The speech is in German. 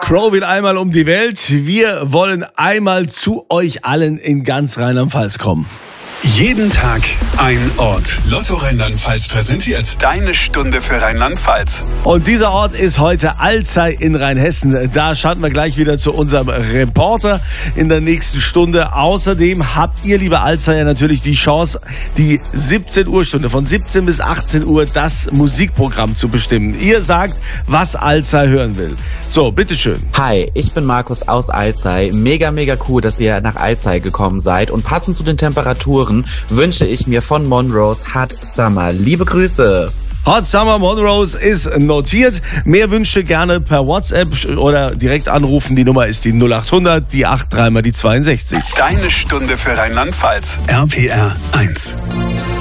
Crow will einmal um die Welt. Wir wollen einmal zu euch allen in ganz Rheinland-Pfalz kommen. Jeden Tag ein Ort. Lotto Rheinland-Pfalz präsentiert deine Stunde für Rheinland-Pfalz. Und dieser Ort ist heute Alzey in Rheinhessen. Da schalten wir gleich wieder zu unserem Reporter in der nächsten Stunde. Außerdem habt ihr, liebe Alzeyer, natürlich die Chance, die 17 Uhr Stunde von 17 bis 18 Uhr das Musikprogramm zu bestimmen. Ihr sagt, was Alzey hören will. So, bitteschön. Hi, ich bin Markus aus Alzey. Mega cool, dass ihr nach Alzey gekommen seid. Und passend zu den Temperaturen wünsche ich mir von Monrose Hot Summer. Liebe Grüße. Hot Summer Monrose ist notiert. Mehr Wünsche gerne per WhatsApp oder direkt anrufen. Die Nummer ist die 0800, die 83 mal die 62. Deine Stunde für Rheinland-Pfalz. RPR 1.